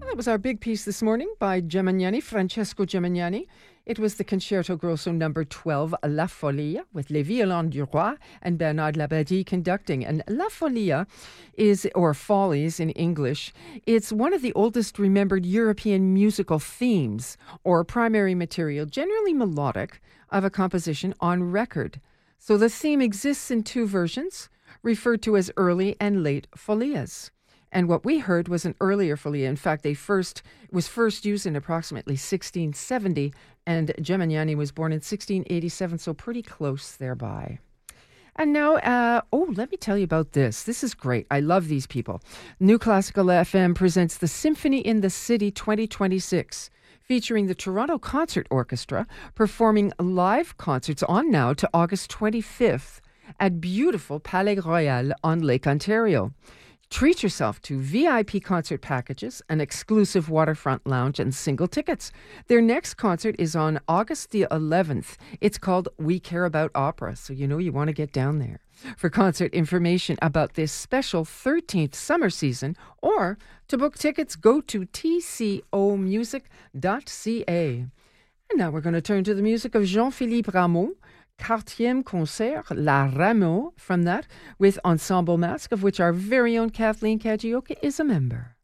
That was our big piece this morning by Gemignani, Francesco Gemignani. It was the Concerto Grosso number 12, La Folia, with Les Violons du Roi and Bernard Labadie conducting. And La Folia is, or Follies in English, it's one of the oldest remembered European musical themes or primary material, generally melodic, of a composition on record. So the theme exists in two versions, referred to as early and late folias. And what we heard was an earlier folia. In fact, it was first used in approximately 1670, and Gemignani was born in 1687, so pretty close thereby. And now, let me tell you about this. This is great. I love these people. New Classical FM presents the Symphony in the City 2026, featuring the Toronto Concert Orchestra performing live concerts on now to August 25th at beautiful Palais Royal on Lake Ontario. Treat yourself to VIP concert packages, an exclusive waterfront lounge, and single tickets. Their next concert is on August the 11th. It's called We Care About Opera, so you know you want to get down there. For concert information about this special 13th summer season or to book tickets, go to tcomusic.ca. And now we're going to turn to the music of Jean-Philippe Rameau, 4e Concert, La Rameau, from that, with Ensemble Masque, of which our very own Kathleen Kajioka is a member.